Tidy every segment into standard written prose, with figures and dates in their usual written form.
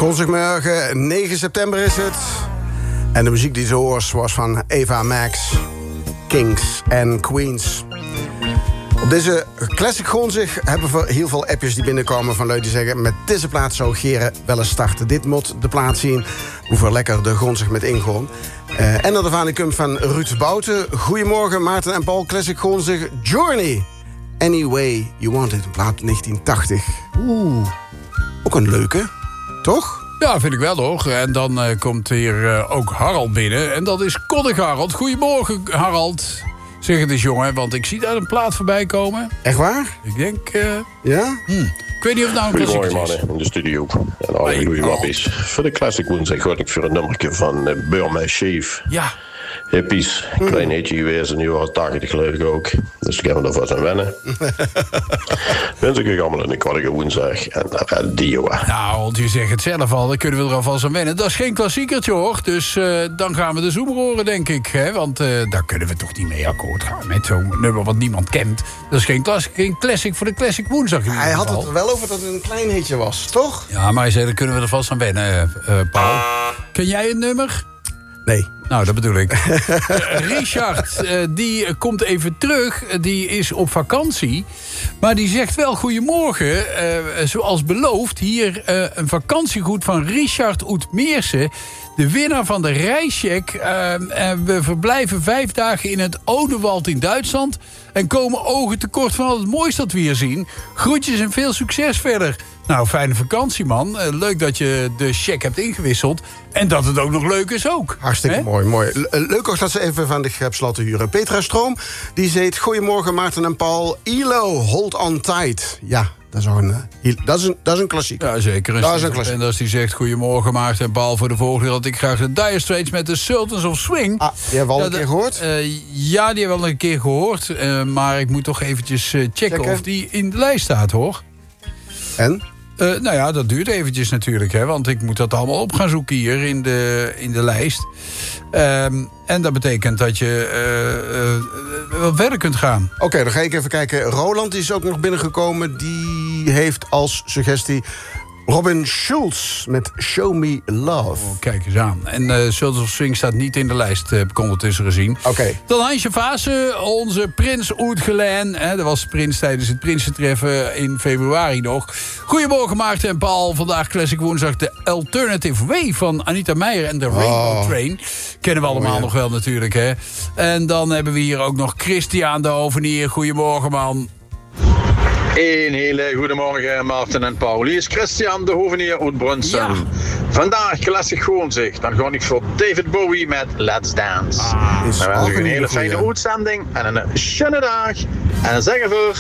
Goedemorgen, 9 september is het. En de muziek die zo hoort was van Eva Max, Kings en Queens. Op deze Classic Gonzig hebben we heel veel appjes die binnenkomen van lui die zeggen: met deze plaat zou Geren wel eens starten. Dit moet de plaat zien hoe lekker de Gonzig met ingoon. En dat de vanicum van Ruud Bouten. Goedemorgen Maarten en Paul, Classic Gonzig, Journey. Anyway You Want It, een plaat 1980. Ook een leuke, toch? Ja, vind ik wel hoor. En dan komt hier ook Harald binnen. En dat is Koddig Harald. Goedemorgen Harald. Zeg het eens jongen, want ik zie daar een plaat voorbij komen. Echt waar? Ik denk... Ja? Ik weet niet of het nou een klassieker is. Goedemorgen mannen in de studio. En alle goede wappies. Voor de Classic Woensdag hoor ik voor een nummertje van Burma Chief. Ja. Hippies, klein eetje geweest, nu was 80 geloof ik ook. Dus ik heb er vast aan wennen. Wens ik je allemaal een kwadige woensdag en radio. Nou, je zegt het zelf al, daar kunnen we er alvast aan wennen. Dat is geen klassiekertje hoor, dus dan gaan we de Zoemer horen denk ik. Hè? Want daar kunnen we toch niet mee akkoord gaan met zo'n nummer wat niemand kent. Dat is geen classic voor de Classic Woensdag. Hij had het er wel over dat het een klein hitje was, toch? Ja, maar hij zei, daar kunnen we er vast aan wennen, Paul. Ken jij een nummer? Nee. Nou, dat bedoel ik. Richard, die komt even terug. Die is op vakantie. Maar die zegt wel goedemorgen. Zoals beloofd, hier een vakantiegoed van Richard Oetmeersen. De winnaar van de reischeck. We verblijven 5 dagen in het Odenwald in Duitsland. En komen ogen tekort van al het moois dat we hier zien. Groetjes en veel succes verder. Nou, fijne vakantie, man. Leuk dat je de check hebt ingewisseld. En dat het ook nog leuk is ook. Hartstikke mooi. Leuk ook dat ze even van de greep laten huren. Petra Stroom, die zegt: goedemorgen Maarten en Paul. ILO, Hold On Tight. Ja, dat is een klassieker. Ja, zeker. Dat is een klassieker. En als die zegt: goedemorgen Maarten en Paul, voor de volgende had ik graag de Dire Straits met de Sultans of Swing. Ah, die hebben we al een keer gehoord? Ja, die hebben we al een keer gehoord. Maar ik moet toch eventjes checken of die in de lijst staat, hoor. En? Nou ja, dat duurt eventjes natuurlijk, hè, want ik moet dat allemaal op gaan zoeken hier in de lijst. En dat betekent dat je wel verder kunt gaan. Oké, dan ga ik even kijken. Roland is ook nog binnengekomen. Die heeft als suggestie Robin Schulz met Show Me Love. Oh, kijk eens aan. En Sultans of Swing staat niet in de lijst, heb ik ondertussen gezien. Oké. Dan Hansje Vaassen, onze prins Oetgelen. Dat was prins tijdens het Prinsentreffen in februari nog. Goedemorgen Maarten en Paul. Vandaag Classic Woensdag de Alternative Way van Anita Meijer en de Rainbow Train. Kennen we allemaal nog wel natuurlijk, hè. En dan hebben we hier ook nog Christian de Hovenier. Goedemorgen man. Een hele goedemorgen Maarten en Paul. Hier is Christian de Hovenier uit Brunssum. Ja. Vandaag Classic Gonzig. Dan ga ik voor David Bowie met Let's Dance. Dan wens ik een hele fijne uitzending en een schöne dag. En dan zeggen we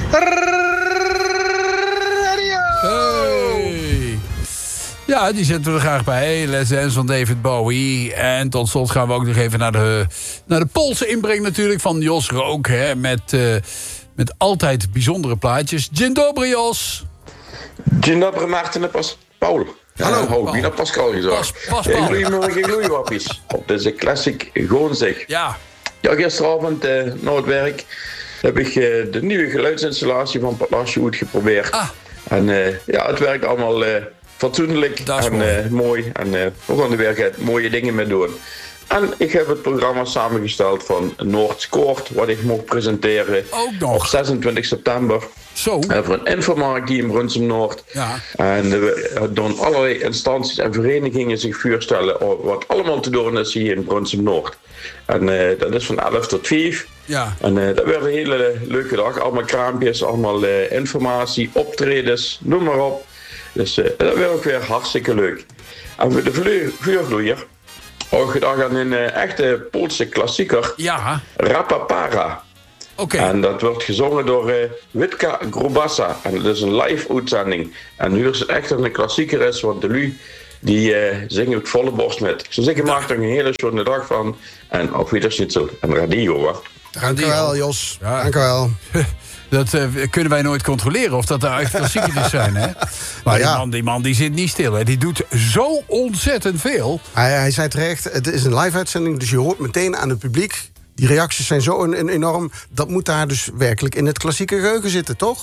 radio. Hey. Ja, die zetten we er graag bij. Let's Dance van David Bowie. En tot slot gaan we ook nog even naar de Poolse inbreng natuurlijk van Jos Rook. Hè, met altijd bijzondere plaatjes. Dzień dobry, Jos. Dzień dobry, Maarten en Paul. Hallo, Paul. Wie naar Pascal gezegd. Goedemorgen, gloeiwappies. Op deze Classic Gonzig. Ja. Ja, gisteravond na het werk heb ik de nieuwe geluidsinstallatie van Patlasje goed geprobeerd. En het werkt allemaal fatsoenlijk en mooi. En we gaan er weer mooie dingen mee doen. En ik heb het programma samengesteld van Noord Scoort, wat ik mocht presenteren op 26 september. Zo. Voor een infomarkt die in Brunssum Noord. Ja. En we doen allerlei instanties en verenigingen zich voorstellen wat allemaal te doen is hier in Brunssum Noord. En dat is van 11 tot 5. Ja. En dat werd een hele leuke dag. Allemaal kraampjes, allemaal informatie, optredens, noem maar op. Dus dat werd ook weer hartstikke leuk. En voor de vuurvloeier ook gedacht aan een echte Poolse klassieker. Ja. Rapapara. Okay. En dat wordt gezongen door Witka Grubasa. En dat is een live uitzending. En nu is het echt een klassieker is, want de lui die zingen op volle borst met. Dus ik maak er een hele schone dag van. En op Wiedersnitzel en radio. Hoor. Dankjewel, Jos. Ja. Dankjewel. Dat kunnen wij nooit controleren of dat daar echt klassiekers zijn, hè? Maar die man die zit niet stil, hè? Die doet zo ontzettend veel. Hij zei terecht, het is een live-uitzending, dus je hoort meteen aan het publiek. Die reacties zijn zo enorm, dat moet daar dus werkelijk in het klassieke geheugen zitten, toch?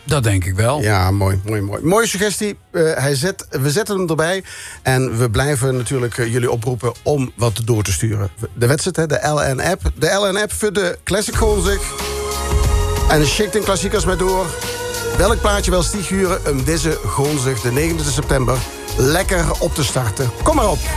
Dat denk ik wel. Ja, mooi. Mooie suggestie. We zetten hem erbij. En we blijven natuurlijk jullie oproepen om wat door te sturen. De wedstrijd, hè, de LN-app. De LN-app voor de Classic Gonzig. En schikt een klassiekers met door. Welk plaatje wil Stieg huren om deze Gonzig de 9e september lekker op te starten? Kom maar op.